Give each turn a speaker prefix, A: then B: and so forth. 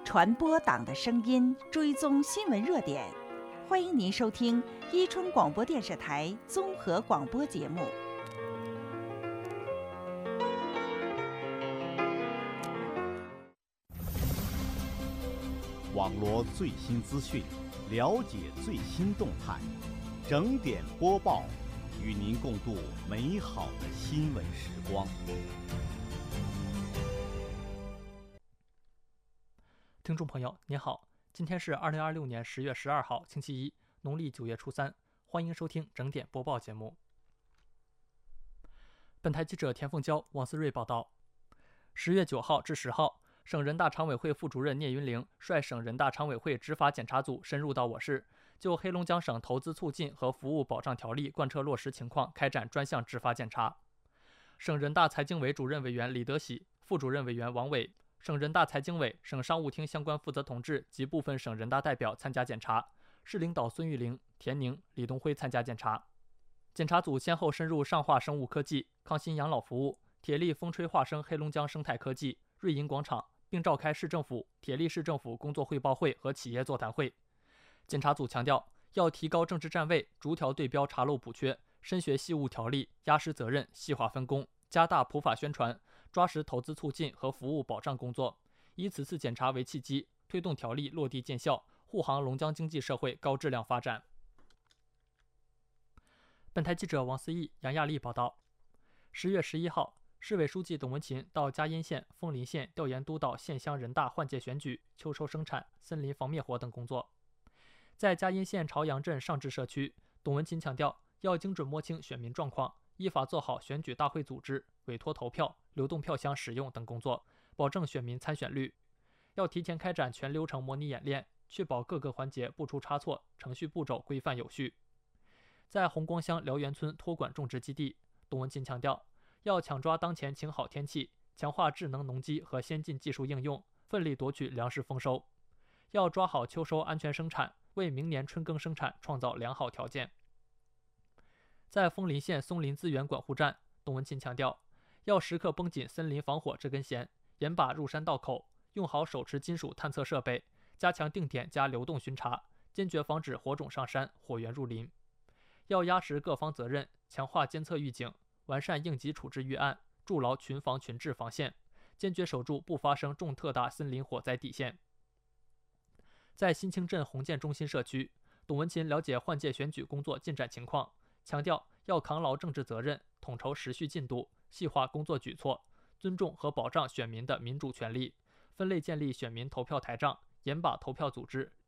A: 传播党的声音，追踪新闻热点。欢迎您收听伊春广播电视台综合广播节目。
B: 网罗最新资讯，了解最新动态，整点播报，与您共度美好的新闻时光。
C: 听众朋友您好，今天是2026年10月12号星期一，农历9月初3，欢迎收听整点播报节目。本台记者田凤娇、王思睿报道，10月9号至10号，省人大常委会副主任聂云玲率省人大常委会执法检查组深入到我市，就黑龙江省投资促进和服务保障条例贯彻落实情况开展专项执法检查。省人大财经委主任委员李德喜、副主任委员王伟、省人大财经委、省商务厅相关负责同志及部分省人大代表参加检查，市领导孙玉玲、田宁、李东辉参加检查。检查组先后深入上化生物科技、康欣养老服务、铁力风吹化生黑龙江生态科技、瑞银广场，并召开市政府、铁力市政府工作汇报会和企业座谈会。检查组强调，要提高政治站位，逐条对标查漏补缺，深学细务条例，压实责任，细化分工，加大普法宣传，抓实投资促进和服务保障工作，以此次检查为契机，推动条例落地见效，护航龙江经济社会高质量发展。本台记者王思义、杨亚丽报道，10月11号，市委书记董文勤到嘉荫县、枫林县调研督导县乡人大换届选举、秋收生产、森林防灭火等工作。在嘉荫县朝阳镇上志社区，董文勤强调，要精准摸清选民状况，依法做好选举大会组织、委托投票、流动票箱使用等工作，保证选民参选率。要提前开展全流程模拟演练，确保各个环节不出差错，程序步骤规范有序。在红光乡辽源村托管种植基地，董文勤强调，要抢抓当前晴好天气，强化智能农机和先进技术应用，奋力夺取粮食丰收。要抓好秋收安全生产，为明年春耕生产创造良好条件。在枫林县松林资源管护站，董文勤强调，要时刻绷紧森林防火这根弦，严把入山道口，用好手持金属探测设备，加强定点加流动巡查，坚决防止火种上山、火源入林。要压实各方责任，强化监测预警，完善应急处置预案，筑牢群防群治防线，坚决守住不发生重特大森林火灾底线。在新清镇红建中心社区，董文勤了解换届选举工作进展情况，强调要扛牢政治责任，统筹时序进度，细化工作举措，尊重和保障选民的民主权利，分类建立选民投票台账，严把投票组织、